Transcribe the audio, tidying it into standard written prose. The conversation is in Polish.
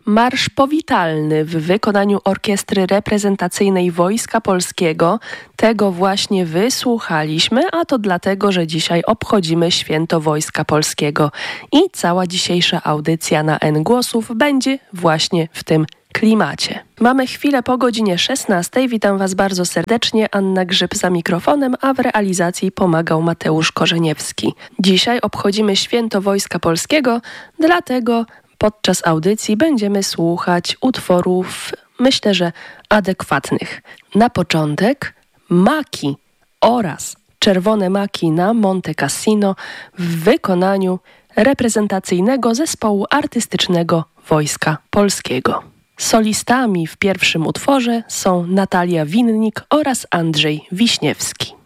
Marsz powitalny w wykonaniu Orkiestry Reprezentacyjnej Wojska Polskiego. Tego właśnie wysłuchaliśmy, a to dlatego, że dzisiaj obchodzimy Święto Wojska Polskiego. I cała dzisiejsza audycja na N Głosów będzie właśnie w tym klimacie. Mamy chwilę po godzinie 16. Witam Was bardzo serdecznie. Anna Grzyb za mikrofonem, a w realizacji pomagał Mateusz Korzeniewski. Dzisiaj obchodzimy Święto Wojska Polskiego, dlatego podczas audycji będziemy słuchać utworów, myślę, że adekwatnych. Na początek Maki oraz Czerwone Maki na Monte Cassino w wykonaniu reprezentacyjnego zespołu artystycznego Wojska Polskiego. Solistami w pierwszym utworze są Natalia Winnik oraz Andrzej Wiśniewski.